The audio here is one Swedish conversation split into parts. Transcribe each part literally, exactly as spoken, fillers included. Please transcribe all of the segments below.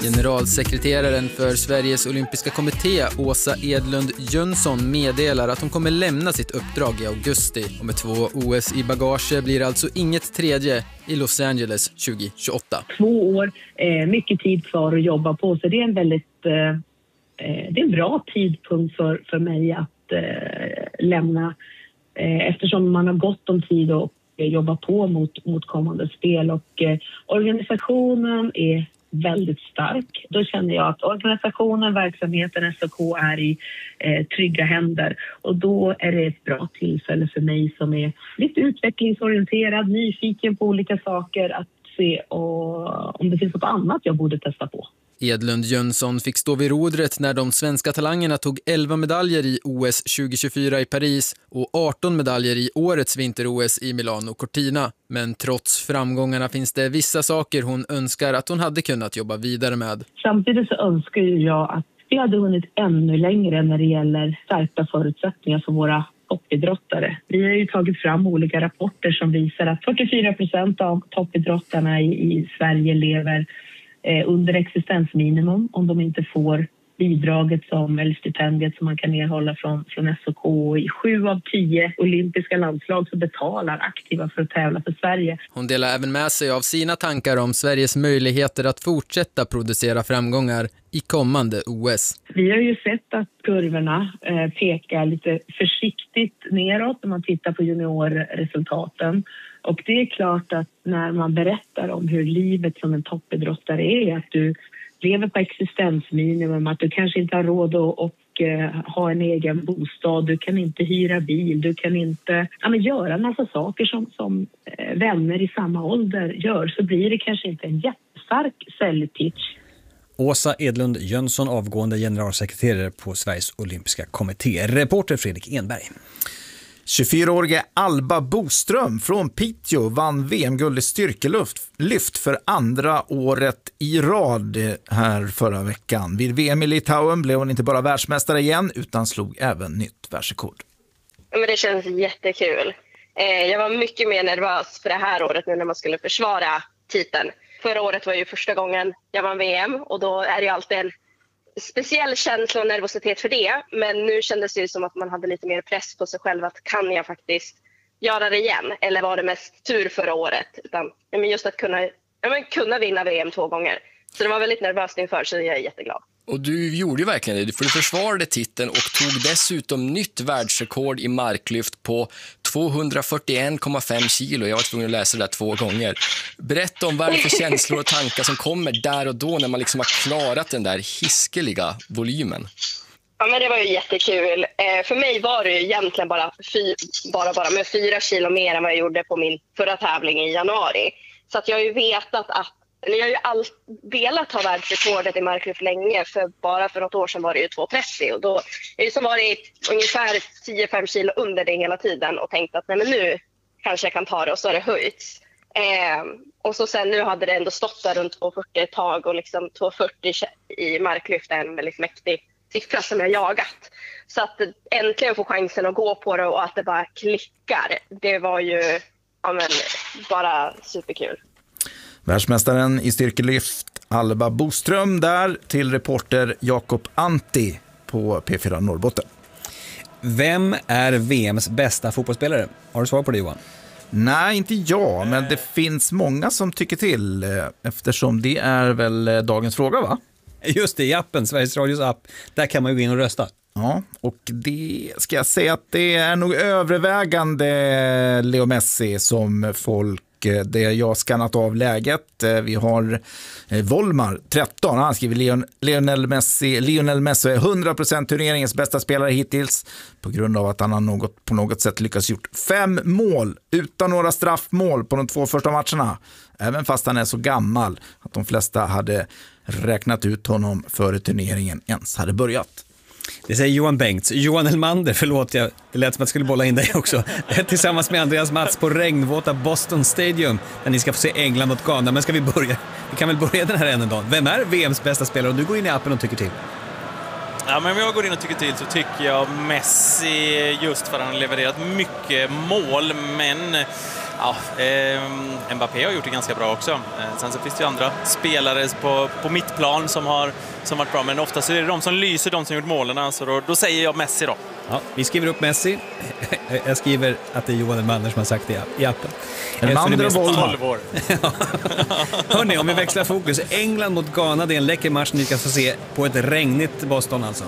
Generalsekreteraren för Sveriges olympiska kommitté, Åsa Edlund Jönsson, meddelar att hon kommer lämna sitt uppdrag i augusti. Och med två O S i bagage blir alltså inget tredje i Los Angeles tjugohundratjugoåtta. Två år, eh, mycket tid kvar att jobba på, så det är en väldigt eh, det är en bra tidpunkt för, för mig att eh, lämna eh, eftersom man har gott om tid att eh, jobba på mot, mot kommande spel, och eh, organisationen är väldigt stark. Då känner jag att organisationen, verksamheten, S O K är i eh, trygga händer, och då är det ett bra tillfälle för mig som är lite utvecklingsorienterad, nyfiken på olika saker, att se och, om det finns något annat jag borde testa på. Edlund Jönsson fick stå vid rodret när de svenska talangerna tog elva medaljer i O S tjugohundratjugofyra i Paris och arton medaljer i årets vinter-O S i Milano Cortina. Men trots framgångarna finns det vissa saker hon önskar att hon hade kunnat jobba vidare med. Samtidigt så önskar jag att vi hade hunnit ännu längre när det gäller stärkta förutsättningar för våra toppidrottare. Vi har ju tagit fram olika rapporter som visar att fyrtiofyra procent av toppidrottarna i, i Sverige lever eh, under existensminimum om de inte får bidraget som, eller stipendiet som man kan erhålla från, från S O K. I sju av tio olympiska landslag så betalar aktiva för att tävla för Sverige. Hon delar även med sig av sina tankar om Sveriges möjligheter att fortsätta producera framgångar i kommande O S. Vi har ju sett att kurvorna eh, pekar lite försiktigt neråt när man tittar på juniorresultaten. Och det är klart att när man berättar om hur livet som en toppidrottare är, att du lever på existensminimum, att du kanske inte har råd att och, uh, ha en egen bostad, du kan inte hyra bil, du kan inte ja, men göra en massa saker som, som uh, vänner i samma ålder gör, så blir det kanske inte en jättestark säljpitch. Åsa Edlund Jönsson, avgående generalsekreterare på Sveriges olympiska kommitté. Reporter Fredrik Enberg. tjugofyraårige Alba Boström från Piteå vann V M-guld i styrkelyft för andra året i rad här förra veckan. Vid V M i Litauen blev hon inte bara världsmästare igen utan slog även nytt världsrekord. Men det känns jättekul. Jag var mycket mer nervös för det här året nu när man skulle försvara titeln. Förra året var ju första gången jag vann V M, och då är det ju alltid en speciell känsla och nervositet för det. Men nu kändes det ju som att man hade lite mer press på sig själv, att kan jag faktiskt göra det igen? Eller var det mest tur förra året? Utan men just att kunna, ja, men kunna vinna V M två gånger. Så det var väldigt nervöst inför, så jag är jätteglad. Och du gjorde ju verkligen det, för du försvarade titeln och tog dessutom nytt världsrekord i marklyft på tvåhundrafyrtioen komma fem kilo. Jag var tvungen att läsa det där två gånger. Berätta om vad det är för känslor och tankar som kommer där och då när man liksom har klarat den där hiskeliga volymen. Ja, men det var ju jättekul. Eh, för mig var det ju egentligen bara, fy, bara, bara med fyra kilo mer än vad jag gjorde på min förra tävling i januari. Så att jag har ju vetat att Eller jag har ju all, velat ha världsrekordet i marklyft länge, för bara för något år sedan var det ju två trettio, och då är det som var det ungefär tio till femton kilo under det hela tiden, och tänkte att nej, men nu kanske jag kan ta det, och så har det höjts. Eh, och så sen nu hade det ändå stått där runt tvåhundrafyrtio ett tag, och liksom tvåhundrafyrtio i marklyft är en väldigt mäktig siffra som jag jagat. Så att äntligen få chansen att gå på det och att det bara klickar, det var ju ja, men, bara superkul. Världsmästaren i styrkelyft Alba Boström där till reporter Jakob Antti på P fyra Norrbotten. Vem är V M:s bästa fotbollsspelare? Har du svar på det, Johan? Nej, inte jag, men det finns många som tycker till, eftersom det är väl dagens fråga, va? Just det, i appen, Sveriges Radios app. Där kan man ju gå in och rösta. Ja, och det ska jag säga att det är nog övervägande Leo Messi som folk, det jag skannat av läget. Vi har Volmar tretton, han skriver Leon, Lionel Messi Lionel Messi är hundra procent turneringens bästa spelare hittills på grund av att han har något, på något sätt lyckats gjort fem mål utan några straffmål på de två första matcherna, även fast han är så gammal att de flesta hade räknat ut honom före turneringen ens hade börjat. Det säger Johan Bengts. Johan Elmander, förlåt, jag, det lät som att jag skulle bolla in dig också. Tillsammans med Andreas Mats på regnvåta Boston Stadium, där ni ska få se England mot Ghana. Men ska vi börja? Vi kan väl börja den här ännu dagen. Vem är V M:s bästa spelare? Och du går in i appen och tycker till. Ja, men om jag går in och tycker till så tycker jag Messi, just för att han har levererat mycket mål, men Ja, eh, Mbappé har gjort det ganska bra också. Eh, sen så finns det ju andra spelare på, på mittplan som har som varit bra, men oftast är det de som lyser, de som gjort målen, så då, då säger jag Messi då. Ja, vi skriver upp Messi. Jag skriver att det är Johan Elmander som har sagt det i appen. Elmander och tolv år. Hörrni, om vi växlar fokus. England mot Ghana, det är en läcker match ni ska få se på ett regnigt Boston alltså.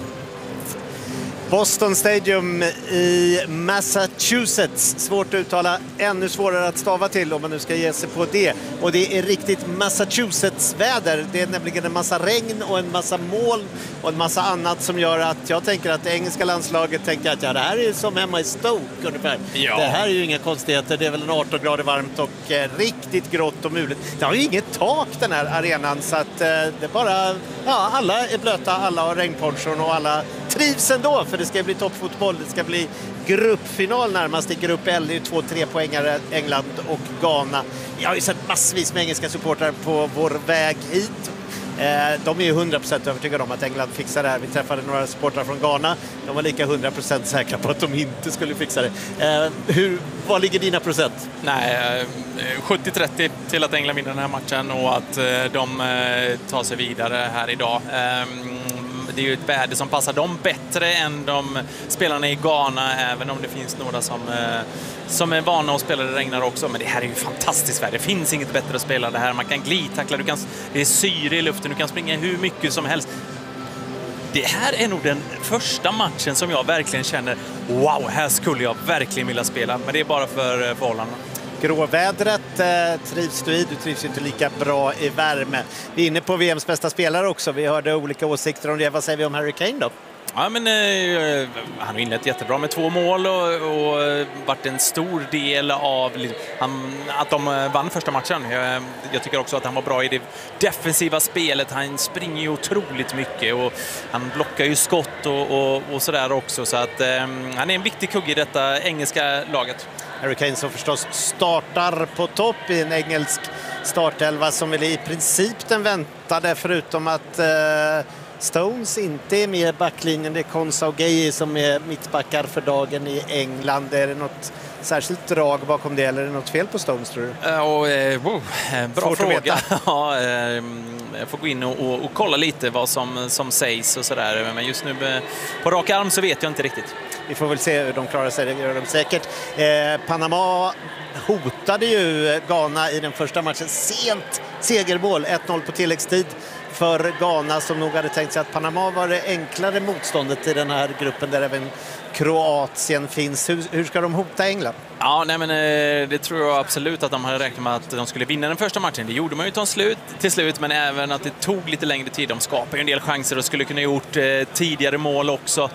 Boston Stadium i Massachusetts. Svårt att uttala, ännu svårare att stava till om man nu ska ge sig på det. Och det är riktigt Massachusetts-väder. Det är nämligen en massa regn och en massa moln och en massa annat som gör att jag tänker att det engelska landslaget tänker att ja, det här är som hemma i Stoke ungefär. Ja. Det här är ju inga konstigheter. Det är väl en arton grader varmt och eh, riktigt grått och muligt. Det har ju inget tak den här arenan, så att eh, det är bara, ja, alla är blöta, alla har regnponchon och alla trivs ändå, för det ska bli toppfotboll. Det ska bli gruppfinal närmast. I grupp L är ju två tre poängare, England och Ghana. Jag har ju sett massvis med engelska supportrar på vår väg hit. Eh, de är ju hundra procent övertygade om att England fixar det här. Vi träffade några supportrar från Ghana. De var lika hundra procent säkra på att de inte skulle fixa det. Eh, hur, vad ligger dina procent? Nej, sjuttio trettio till att England vinner den här matchen och att eh, de eh, tar sig vidare här idag. Eh, Det är ju ett väder som passar dem bättre än de spelarna i Ghana, även om det finns några som, eh, som är vana att spela det regnar också. Men det här är ju fantastiskt väder. Det finns inget bättre att spela det här. Man kan glidtackla, du kan, det är syre i luften, du kan springa hur mycket som helst. Det här är nog den första matchen som jag verkligen känner, wow, här skulle jag verkligen vilja spela. Men det är bara för eh, förhållandena. Gråvädret eh, trivs du i, du trivs inte lika bra i värme. Vi är inne på V M:s bästa spelare också, vi hörde olika åsikter om det. Vad säger vi om Harry Kane då? Ja, men eh, han har inlett jättebra med två mål och, och varit en stor del av han, att de vann första matchen. Jag, jag tycker också att han var bra i det defensiva spelet. Han springer ju otroligt mycket och han blockar ju skott och, och, och sådär också. Så att eh, han är en viktig kugg i detta engelska laget. Harry Kane som förstås startar på topp i en engelsk startelva som väl i princip den väntade, förutom att eh, Stones inte är med i backlinjen. Det är Konsa och Gueye som är mittbackar för dagen i England. Är det något särskilt drag bakom det, eller är det något fel på Stones, tror du? Uh, och, uh, wow, bra Svårt fråga. Ja, uh, jag får gå in och, och, och kolla lite vad som, som sägs och sådär. Men just nu uh, på rak arm så vet jag inte riktigt. Vi får väl se hur de klarar sig, det gör de säkert. Eh, Panama hotade ju Ghana i den första matchen. Sent segermål, ett noll på tilläggstid för Ghana, som nog hade tänkt sig att Panama var det enklare motståndet i den här gruppen där även Kroatien finns. Hur, hur ska de hota England? Ja, nej men eh, det tror jag absolut att de hade räknat med att de skulle vinna den första matchen. Det gjorde man ju till slut, till slut, men även att det tog lite längre tid. De skapade ju en del chanser och skulle kunna gjort eh, tidigare mål också.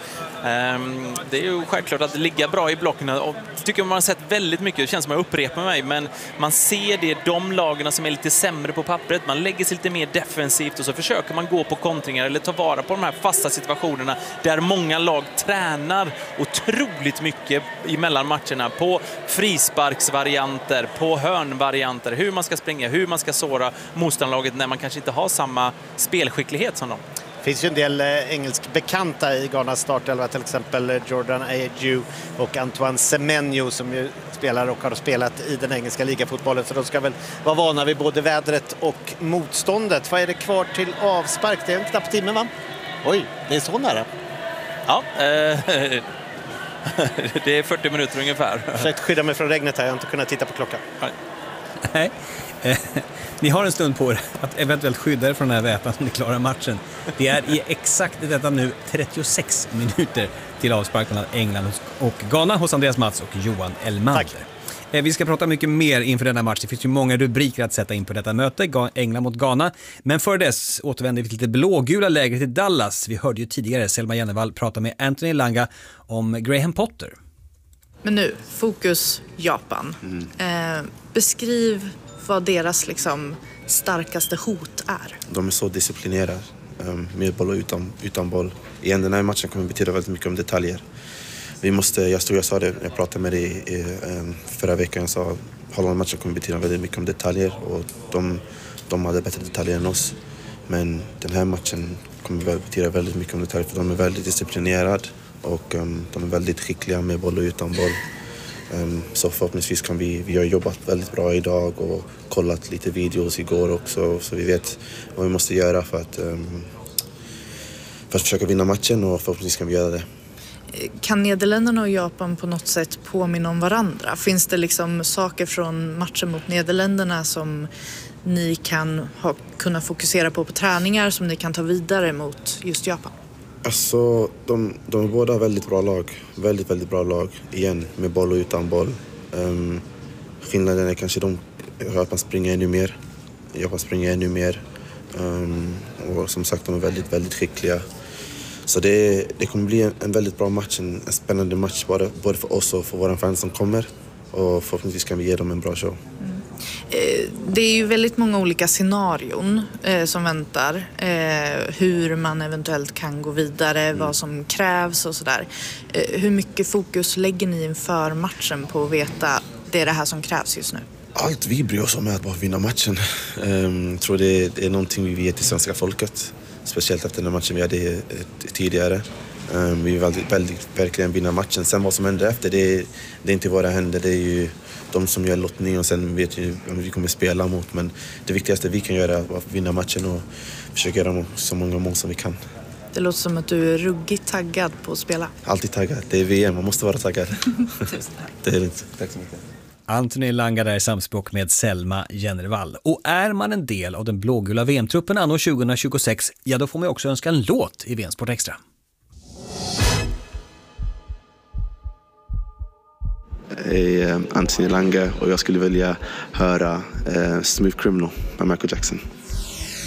Um, det är ju självklart att ligga bra i blocken, och det tycker man har sett väldigt mycket. Det känns som att jag upprepar mig, men man ser det, de lagarna som är lite sämre på pappret, man lägger sig lite mer defensivt och så försöker man gå på kontringar eller ta vara på de här fasta situationerna där många lag tränar otroligt mycket emellan matcherna på frisparksvarianter, på hörnvarianter, hur man ska springa, hur man ska såra motståndarlaget när man kanske inte har samma spelskicklighet som dem. Det finns ju en del eh, engelsk bekanta i Ghanas startelva, till exempel Jordan Ayew och Antoine Semenyo, som ju spelar och har spelat i den engelska ligafotbollen, så de ska väl vara vana vid både vädret och motståndet. Vad är det kvar till avspark? Det är en knapp timme, va? Oj, det är så nära. Ja, eh, det är fyrtio minuter ungefär. Jag har försökt skydda mig från regnet här, jag har inte kunnat titta på klockan. Nej. Ni har en stund på er att eventuellt skydda er från den här väpan som ni klarar matchen. Det är i exakt detta nu trettiosex minuter till avspark mellan England och Ghana hos Andreas Mats och Johan Elmander. Tack. Vi ska prata mycket mer inför denna match. Det finns ju många rubriker att sätta in på detta möte, England mot Ghana. Men för dess återvänder vi till det blågula lägret i Dallas. Vi hörde ju tidigare Selma Jennevall prata med Anthony Elanga om Graham Potter. Men nu, fokus Japan. Mm. Eh, beskriv vad deras liksom starkaste hot är. De är så disciplinerade, med boll och utan, utan boll. Igen, den här matchen kommer betyda väldigt mycket om detaljer. Vi måste, jag tror jag sa det, jag pratade med dig förra veckan, jag sa Holland-matchen kommer betyda väldigt mycket om detaljer, och de, de hade bättre detaljer än oss. Men den här matchen kommer betyda väldigt mycket om detaljer, för de är väldigt disciplinerade och um, de är väldigt skickliga med boll och utan boll. Um, så förhoppningsvis kan vi, vi har jobbat väldigt bra idag och kollat lite videos igår också, så vi vet vad vi måste göra för att, um, för att försöka vinna matchen, och förhoppningsvis kan vi göra det. Kan Nederländerna och Japan på något sätt påminna om varandra? Finns det liksom saker från matchen mot Nederländerna som ni kan ha, kunna fokusera på på träningar som ni kan ta vidare mot just Japan? Alltså, de, de är båda väldigt bra lag. Väldigt, väldigt bra lag. Igen, med boll och utan boll. Um, skillnaden är kanske de, Japan springer ännu mer. Japan springer ännu mer. Um, och som sagt, de är väldigt, väldigt skickliga. Så det, det kommer bli en, en väldigt bra match, en, en spännande match både, både för oss och för våra fans som kommer. Och förhoppningsvis kan vi ge dem en bra show. Mm. Eh, det är ju väldigt många olika scenarion eh, som väntar. Eh, hur man eventuellt kan gå vidare, mm. vad som krävs och sådär. Eh, hur mycket fokus lägger ni inför matchen på att veta det är det här som krävs just nu? Allt vi bryr oss om är att bara vinna matchen. Jag um, tror det, det är någonting vi vill ge till svenska folket. Speciellt efter den matchen vi hade tidigare. Um, vi vill väldigt, väldigt, verkligen vinna matchen. Sen vad som händer efter, det är, det är inte våra händer. Det är ju de som gör lottning och sen vet vi vem vi kommer spela mot. Men det viktigaste vi kan göra är att vinna matchen och försöka göra så många mål som vi kan. Det låter som att du är ruggigt taggad på att spela. Alltid taggad. Det är V M, man måste vara taggad. Det är det. Tack så mycket. Anthony Elanga där i samspråk med Selma Jennervall. Och är man en del av den blågula V M-truppen anno tjugohundratjugosex, ja då får man också önska en låt i V M Sport Extra. Jag är Anthony Elanga och jag skulle vilja höra uh, Smooth Criminal med Michael Jackson.